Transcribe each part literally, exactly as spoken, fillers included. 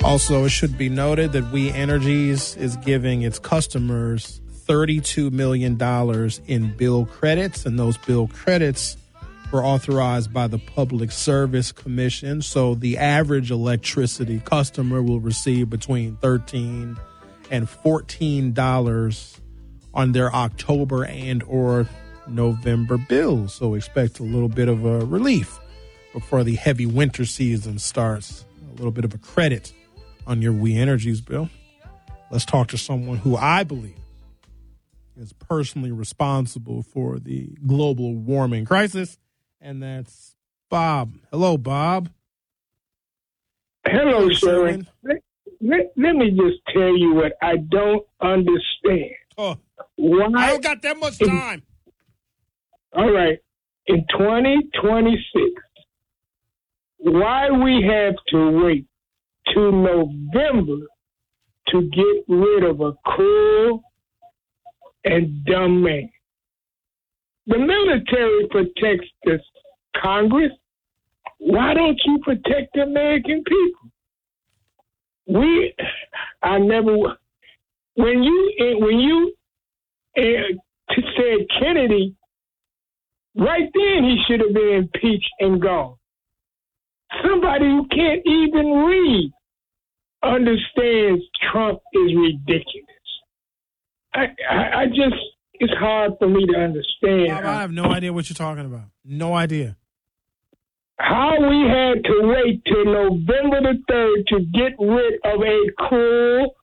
Also, it should be noted that We Energies is giving its customers thirty-two million dollars in bill credits, and those bill credits were authorized by the Public Service Commission. So the average electricity customer will receive between thirteen and fourteen dollars on their October and or November bills. So expect a little bit of a relief before the heavy winter season starts. A little bit of a credit on your We Energies bill. Let's talk to someone who I believe is personally responsible for the global warming crisis, and that's Bob. Hello, Bob. Hello, Sharon. Let, let, let me just tell you what I don't understand. Oh, Why, I don't got that much time. In, all right. In twenty twenty-six, why we have to wait to November to get rid of a cruel and dumb man? The military protects the Congress. Why don't you protect the American people? We, I never, when you, when you uh, said Kennedy, right then he should have been impeached and gone. Somebody who can't even read understands Trump is ridiculous. I, I, I just, it's hard for me to understand. Bob, I have no idea what you're talking about. No idea. How we had to wait till November the third to get rid of a cruel,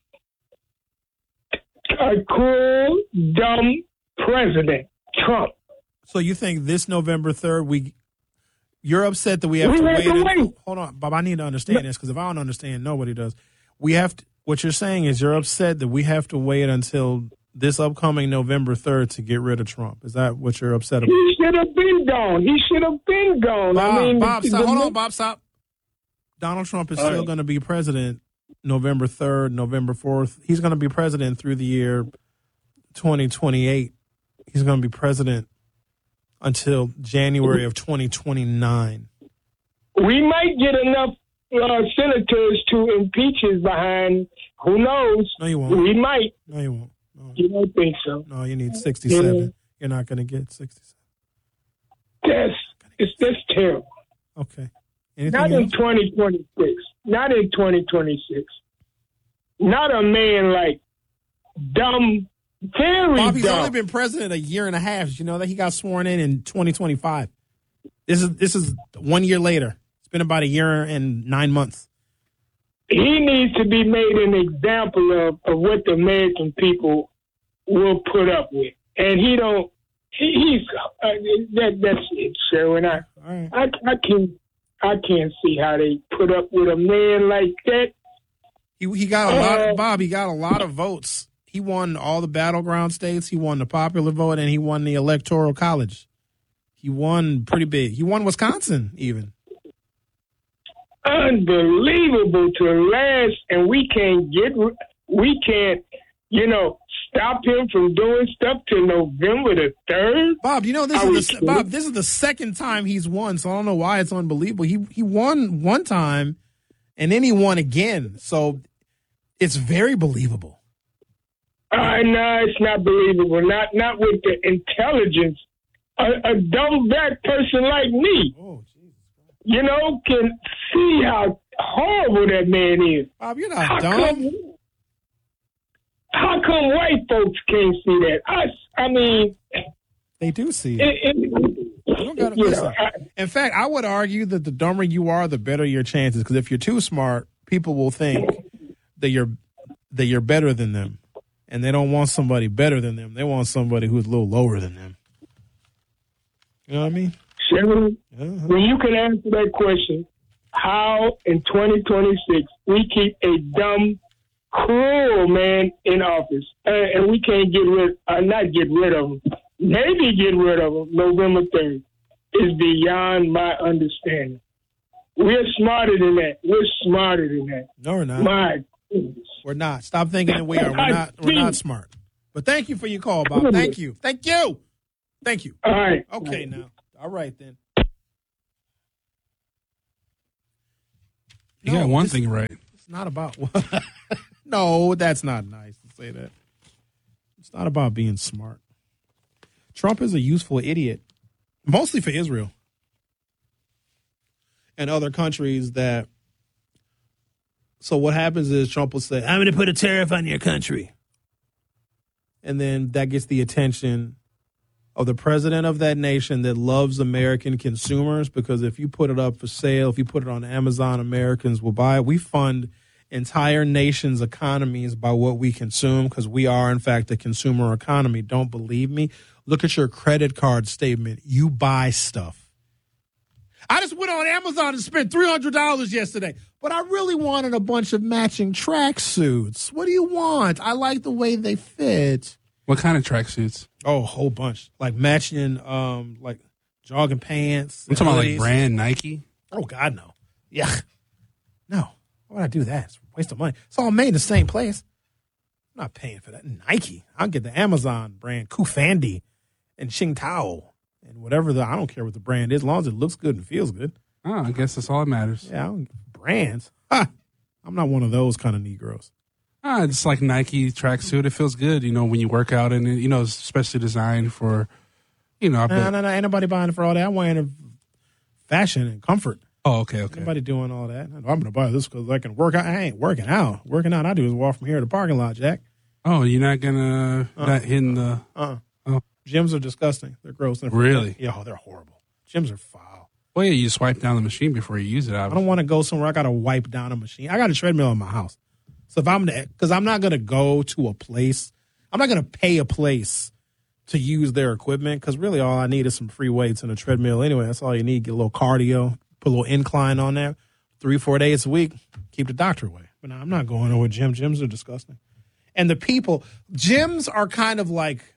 a cruel, dumb president, Trump. So you think this November third, we, you're upset that we have we to have wait? To and, wait. Hold on, Bob, I need to understand this, because if I don't understand, nobody does. We have to, what you're saying is you're upset that we have to wait until this upcoming November third to get rid of Trump. Is that what you're upset about? He should have been gone. He should have been gone. Bob, I mean, Bob, the, stop. the, Hold on, Bob, stop. Donald Trump is All still right. going to be president November third, November fourth. He's going to be president through the year twenty twenty-eight. He's going to be president until January of twenty twenty-nine. We might get enough uh, senators to impeach his behind. Who knows? No, you won't. We might. No, you won't. No, You don't think so? no you need sixty-seven. Yeah. You're not going to get sixty-seven. That's it's that's terrible. Okay. Anything Not else? in twenty twenty-six. Not in twenty twenty-six. Not a man like dumb, very Bob, he's dumb. only been president a year and a half. Did you know that? He got sworn in in twenty twenty-five. This is this is one year later. It's been about a year and nine months. He needs to be made an example of, of what the American people will put up with. And he don't, he, he's, uh, that, that's it, Sherwin. I, All right. I, I can't, I can't see how they put up with a man like that. He he got a lot Uh, of, Bob, he got a lot of votes. He won all the battleground states. He won the popular vote, and he won the electoral college. He won pretty big. He won Wisconsin even. Unbelievable to last, and we can't get, we can't, you know, stop him from doing stuff till November the third. Bob, you know this Are we is the, kidding? Bob. This is the second time he's won, so I don't know why it's unbelievable. He he won one time, and then he won again, so it's very believable. Uh, no, it's not believable. Not not with the intelligence. A, a dumb black person like me, Oh, Jesus. you know, can see how horrible that man is. Bob, you're not How dumb. come, how come white folks can't see that? Us, I mean, They do see it. it, it, You don't gotta you listen. know, I, In fact, I would argue that the dumber you are, the better your chances. Because if you're too smart, people will think that you're that you're better than them, and they don't want somebody better than them. They want somebody who's a little lower than them. You know what I mean? Sherman, Uh-huh. when you can answer that question, how in twenty twenty-six we keep a dumb, cruel man in office, uh, and we can't get rid, uh, not get rid of him, maybe get rid of him November third, is beyond my understanding. We're smarter than that. We're smarter than that. No, we're not. My goodness. We're not. Stop thinking that we are. We're not. We're not smart. But thank you for your call, Bob. Thank you. Thank you. Thank you. All right. Okay, now. All right, then. You got No, one this- thing right. not about no, that's not nice to say that. It's not about being smart. Trump is a useful idiot, mostly for Israel and other countries that. So what happens is Trump will say, I'm going to put a tariff on your country. And then that gets the attention of the president of that nation that loves American consumers, because if you put it up for sale, if you put it on Amazon, Americans will buy it. We fund entire nations' economies by what we consume, because we are, in fact, a consumer economy. Don't believe me? Look at your credit card statement. You buy stuff. I just went on Amazon and spent three hundred dollars yesterday, but I really wanted a bunch of matching tracksuits. What do you want? I like the way they fit. What kind of tracksuits? Oh, a whole bunch. Like matching, um, like jogging pants. I'm talking about like brand Nike. Oh, God, no. Yeah. No. Why would I do that? It's a waste of money. It's all made in the same place. I'm not paying for that. Nike. I'll get the Amazon brand, Kufandi and Qingtao and whatever the, I don't care what the brand is, as long as it looks good and feels good. Oh, I guess that's all that matters. Yeah, I don't, brands. Ha! I'm not one of those kind of Negroes. Ah, it's like Nike tracksuit. It feels good, you know, when you work out, and you know, it's especially designed for, you know. I no, no, no, ain't nobody buying it for all that. I'm wearing it fashion and comfort. Oh, okay, okay. Nobody doing all that. I'm going to buy this because I can work out. I ain't working out. Working out I do is walk from here to the parking lot, Jack. Oh, you're not gonna uh-uh. not hitting the. Uh. Oh. Gyms are disgusting. They're gross. They're really? Yeah, oh, they're horrible. Gyms are foul. Well, yeah, you just wipe down the machine before you use it. Obviously. I don't want to go somewhere I got to wipe down a machine. I got a treadmill in my house. So if I'm because I'm not going to go to a place, I'm not going to pay a place to use their equipment, because really all I need is some free weights and a treadmill anyway. That's all you need. Get a little cardio, put a little incline on there, three, four days a week, keep the doctor away. But no, I'm not going to a gym. Gyms are disgusting. And the people, gyms are kind of like,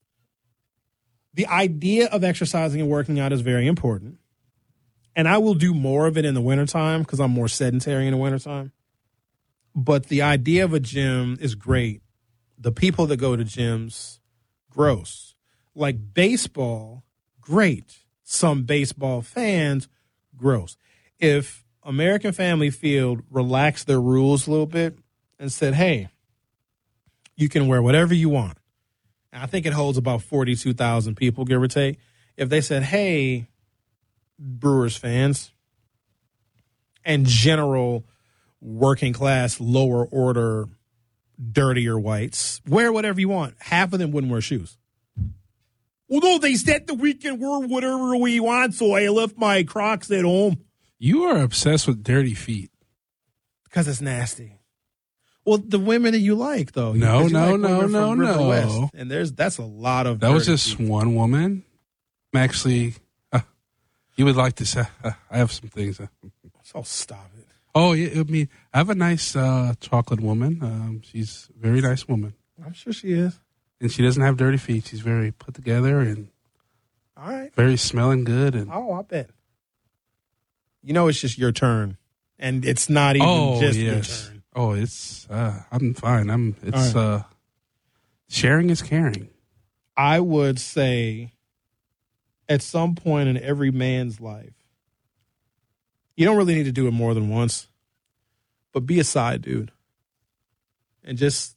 the idea of exercising and working out is very important. And I will do more of it in the wintertime because I'm more sedentary in the wintertime. But the idea of a gym is great. The people that go to gyms, gross. Like baseball, great. Some baseball fans, gross. If American Family Field relaxed their rules a little bit and said, hey, you can wear whatever you want. And I think it holds about forty-two thousand people, give or take. If they said, hey, Brewers fans and general working class, lower order, dirtier whites, wear whatever you want. Half of them wouldn't wear shoes. Well, no, they said that we can wear whatever we want, so I left my Crocs at home. You are obsessed with dirty feet. Because it's nasty. Well, the women that you like, though. No, you no, like no, no, no. West, and there's that's a lot of. That was just feet. one woman. I'm actually, uh, you would like to say, uh, I have some things. Uh, so stop it. Oh, yeah, I mean, I have a nice uh, chocolate woman. Um, she's a very nice woman. I'm sure she is. And she doesn't have dirty feet. She's very put together and all right, very smelling good. And oh, I bet. You know, it's just your turn, and it's not even oh, just yes. your turn. Oh, it's uh, I'm fine. I'm. It's right. uh, sharing is caring. I would say, at some point in every man's life, you don't really need to do it more than once, but be a side dude, and just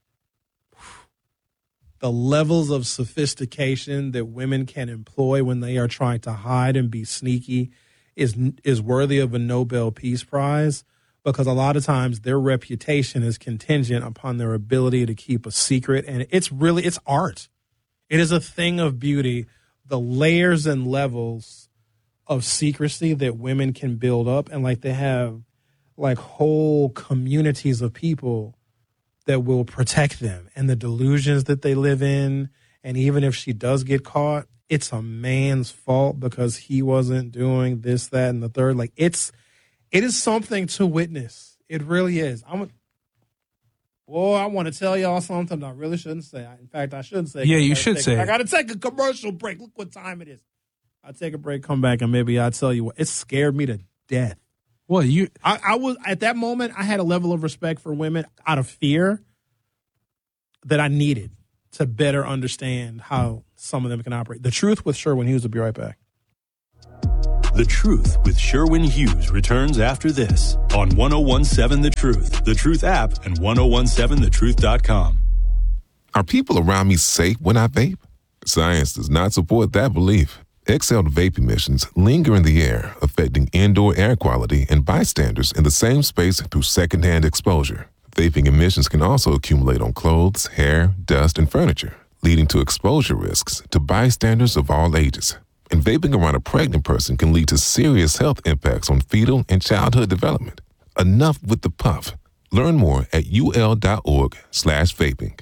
the levels of sophistication that women can employ when they are trying to hide and be sneaky is is worthy of a Nobel Peace Prize, because a lot of times their reputation is contingent upon their ability to keep a secret. And it's really, it's art. It is a thing of beauty, the layers and levels of secrecy that women can build up. And like they have like whole communities of people that will protect them and the delusions that they live in. And even if she does get caught, it's a man's fault because he wasn't doing this, that, and the third. Like it's, it is something to witness. It really is. I'm a, well, I want to tell y'all something I really shouldn't say. In fact, I shouldn't say. Yeah, you should take, say. I got to take a commercial break. Look what time it is. I'll take a break, come back, and maybe I'll tell you what. It scared me to death. Well, you, I, I was at that moment. I had a level of respect for women out of fear that I needed to better understand how some of them can operate. The Truth with Sherwin Hughes will be right back. The Truth with Sherwin Hughes returns after this on ten seventeen The Truth, The Truth app, and ten seventeen the truth dot com. Are people around me safe when I vape? Science does not support that belief. Exhaled vape emissions linger in the air, affecting indoor air quality and bystanders in the same space through secondhand exposure. Vaping emissions can also accumulate on clothes, hair, dust, and furniture, leading to exposure risks to bystanders of all ages. And vaping around a pregnant person can lead to serious health impacts on fetal and childhood development. Enough with the puff. Learn more at ul.org slash vaping.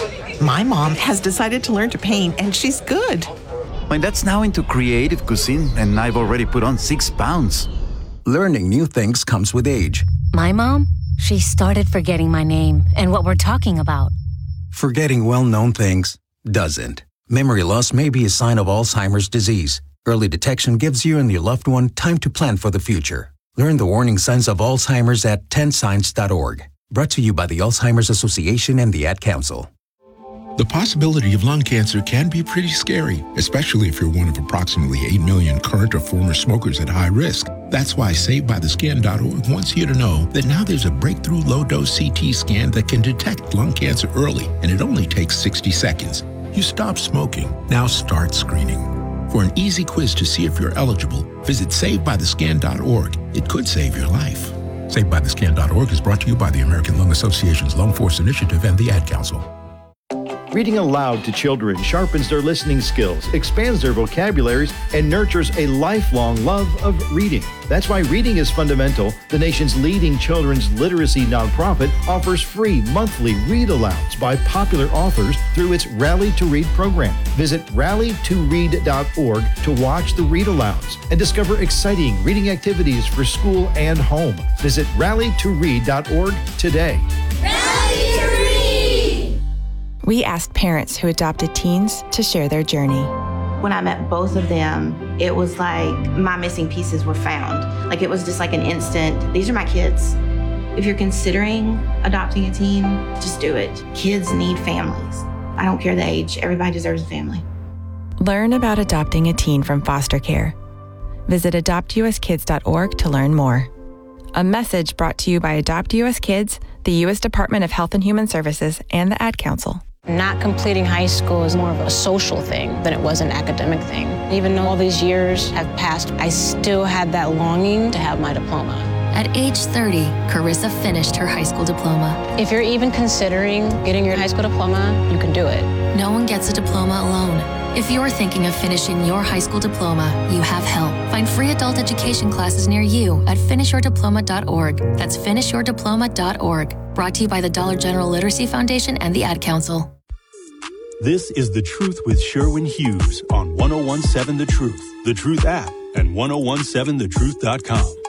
My mom has decided to learn to paint, and she's good. My dad's now into creative cuisine, and I've already put on six pounds. Learning new things comes with age. My mom, she started forgetting my name and what we're talking about. Forgetting well-known things doesn't. Memory loss may be a sign of Alzheimer's disease. Early detection gives you and your loved one time to plan for the future. Learn the warning signs of Alzheimer's at ten signs dot org. Brought to you by the Alzheimer's Association and the Ad Council. The possibility of lung cancer can be pretty scary, especially if you're one of approximately eight million current or former smokers at high risk. That's why Saved By The Skin dot org wants you to know that now there's a breakthrough low-dose C T scan that can detect lung cancer early, and it only takes sixty seconds. You stop smoking, now start screening. For an easy quiz to see if you're eligible, visit Saved By The Skin dot org. It could save your life. Saved By The Skin dot org is brought to you by the American Lung Association's Lung Force Initiative and the Ad Council. Reading aloud to children sharpens their listening skills, expands their vocabularies, and nurtures a lifelong love of reading. That's why Reading is Fundamental, the nation's leading children's literacy nonprofit, offers free monthly read-alouds by popular authors through its Rally to Read program. Visit rally to read dot org to watch the read-alouds and discover exciting reading activities for school and home. Visit rally to read dot org today. Rally to Read! We asked parents who adopted teens to share their journey. When I met both of them, it was like my missing pieces were found. Like it was just like an instant, these are my kids. If you're considering adopting a teen, just do it. Kids need families. I don't care the age, everybody deserves a family. Learn about adopting a teen from foster care. Visit adopt u s kids dot org to learn more. A message brought to you by Adopt U S Kids, the U S Department of Health and Human Services, and the Ad Council. Not completing high school is more of a social thing than it was an academic thing. Even though all these years have passed, I still had that longing to have my diploma. At age thirty, Carissa finished her high school diploma. If you're even considering getting your high school diploma, you can do it. No one gets a diploma alone. If you're thinking of finishing your high school diploma, you have help. Find free adult education classes near you at finish your diploma dot org. That's finish your diploma dot org. Brought to you by the Dollar General Literacy Foundation and the Ad Council. This is The Truth with Sherwin Hughes on ten seventeen The Truth, The Truth app, and ten seventeen the truth dot com.